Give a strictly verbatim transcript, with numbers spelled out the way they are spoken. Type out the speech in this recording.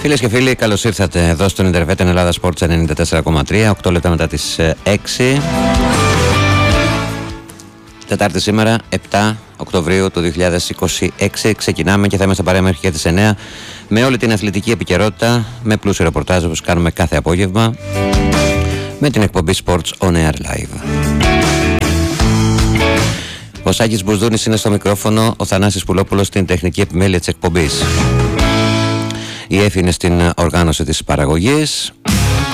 Φίλες και φίλοι, καλώς ήρθατε εδώ στον Ιντερβέτ Ελλάδα Sports ενενήντα τέσσερα κόμμα τρία, οκτώ λεπτά μετά τις έξι. Τετάρτη σήμερα, επτά Οκτωβρίου του δύο χιλιάδες είκοσι έξι. Ξεκινάμε και θα είμαστε παρέα μέχρι και τις εννέα με όλη την αθλητική επικαιρότητα, με πλούσιο ρεπορτάζ όπως κάνουμε κάθε απόγευμα, με την εκπομπή Sports On Air Live. Ο Σάκης Μπουσδούνης είναι στο μικρόφωνο, ο Θανάσης Πουλόπουλος στην τεχνική επιμέλεια της εκπομπής. Η Εφη είναι στην οργάνωση της παραγωγής.